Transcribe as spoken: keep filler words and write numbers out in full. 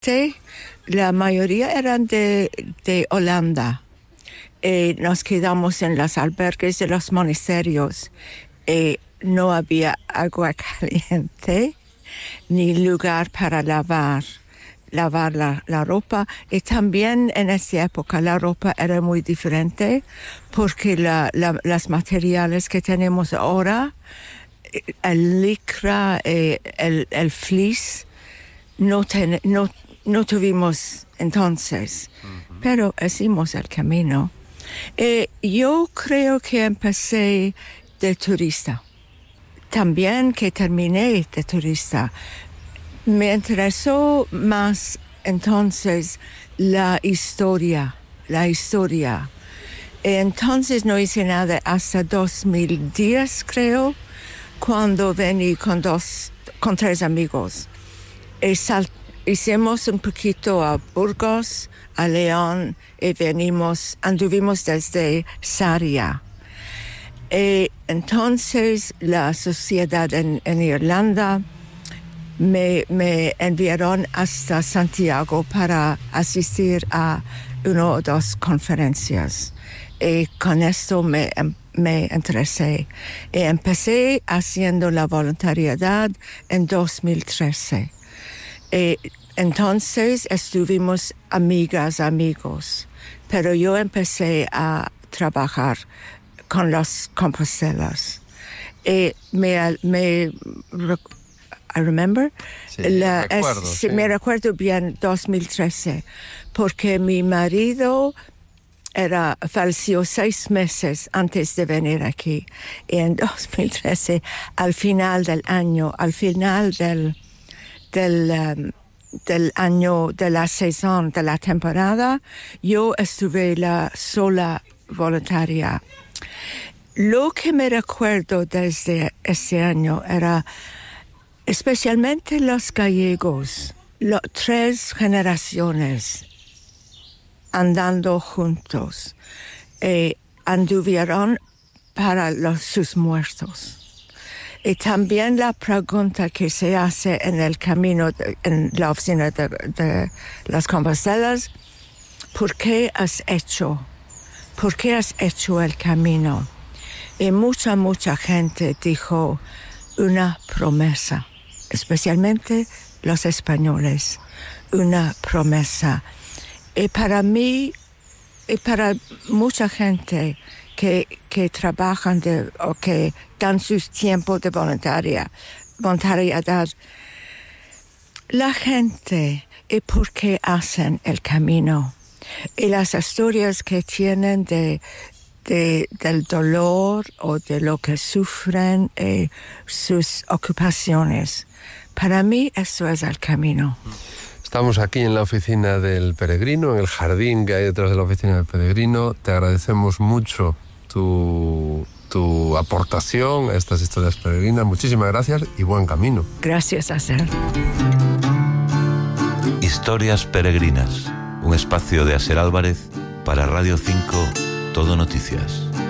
Sí, la mayoría eran de, de Holanda. Eh, nos quedamos en los albergues de los monasterios. Eh, no había agua caliente ni lugar para lavar, lavar la, la ropa. Y también en esa época la ropa era muy diferente porque la, la, los materiales que tenemos ahora, el licra, eh, el, el fleece, no, ten, no, no tuvimos entonces, uh-huh. Pero hicimos el camino. Eh, yo creo que empecé de turista. También que terminé de turista. Me interesó más entonces la historia, la historia. Entonces no hice nada hasta dos mil diez, creo, cuando vení con dos, con tres amigos. Y sal, hicimos un poquito a Burgos, a León, y venimos, anduvimos desde Sarria. Y entonces la sociedad en, en Irlanda me, me enviaron hasta Santiago para asistir a una o dos conferencias. Y con esto me, me interesé. Y empecé haciendo la voluntariedad en dos mil trece. Y entonces estuvimos amigas, amigos. Pero yo empecé a trabajar con los Compostelas. Y me... me I remember, sí, la, recuerdo, es, sí. me recuerdo bien dos mil trece, porque mi marido era falleció seis meses antes de venir aquí. Y en dos mil trece, al final del año, al final del, del, um, del año, de la sesión, de la temporada, yo estuve la sola voluntaria. Lo que me recuerdo desde ese año era especialmente los gallegos, lo, tres generaciones andando juntos, eh, anduvieron para los, sus muertos. Y también la pregunta que se hace en el camino, de, en la oficina de, de las Compostelas, ¿por qué has hecho? ¿Por qué has hecho el camino? Y mucha, mucha gente dijo una promesa. Especialmente los españoles, una promesa. Y para mí, y para mucha gente que, que trabajan de, o que dan sus tiempos de voluntaria, voluntariedad, la gente, y por qué hacen el camino, y las historias que tienen de De, del dolor o de lo que sufren, eh, sus ocupaciones. Para mí eso es el camino. Estamos aquí en la oficina del peregrino, en el jardín que hay detrás de la oficina del peregrino. Te agradecemos mucho tu, tu aportación a estas historias peregrinas. Muchísimas gracias y buen camino. Gracias, Aser. Historias peregrinas, un espacio de Aser Álvarez para Radio cinco Todo Noticias.